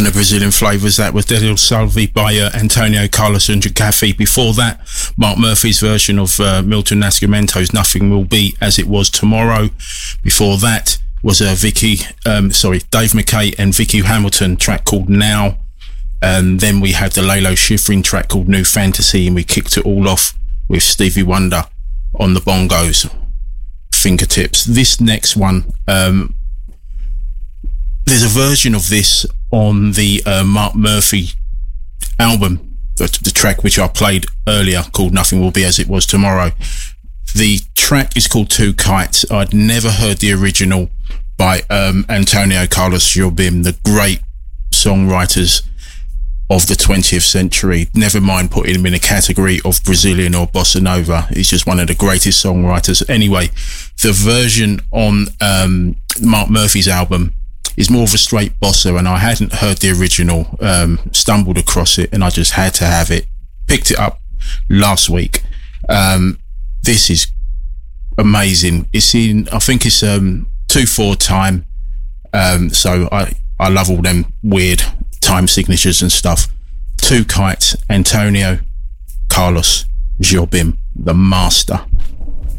on the Brazilian flavours. That was Delio Salvi by Antonio Carlos and Jacaffi. Before that, Mark Murphy's version of Milton Nascimento's Nothing Will Be As It Was Tomorrow. Before that was Dave McKay and Vicky Hamilton, track called Now. Then we had the Lalo Schifrin track called New Fantasy, and we kicked it all off with Stevie Wonder on the bongos, Fingertips. This next one, there's a version of this on the Mark Murphy album, the track which I played earlier called Nothing Will Be As It Was Tomorrow. The track is called Two Kites. I'd never heard the original by Antonio Carlos Jobim, the great songwriters of the 20th century. Never mind putting him in a category of Brazilian or Bossa Nova. He's just one of the greatest songwriters. Anyway, the version on Mark Murphy's album is more of a straight bossa, and I hadn't heard the original, stumbled across it, and I just had to have it. Picked it up last week. This is amazing. It's in, I think it's 2/4 time. So I love all them weird time signatures and stuff. Two Kites, Antonio Carlos Jobim, the master.